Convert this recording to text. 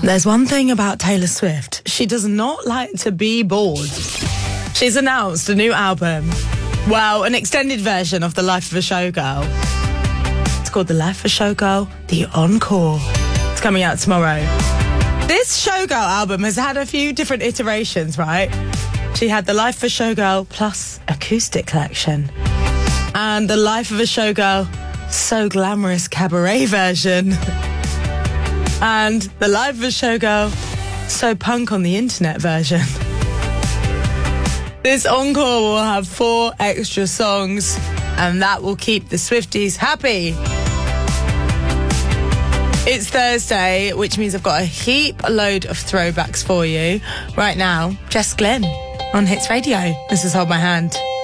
There's one thing about Taylor Swift. She does not like to be bored. She's announced a new album. Well, an extended version of The Life of a Showgirl. It's called The Life of a Showgirl, The Encore. It's coming out tomorrow. This Showgirl album has had a few different iterations, right? She had The Life of a Showgirl plus Acoustic Collection. And The Life of a Showgirl So Glamorous Cabaret version. And The Life of a Showgirl So Punk on the Internet version. This encore will have 4 extra songs, and that will keep the Swifties happy. It's Thursday, which means I've got a heap load of throwbacks for you. Right now, Jess Glynne on Hits Radio. This is Hold My Hand.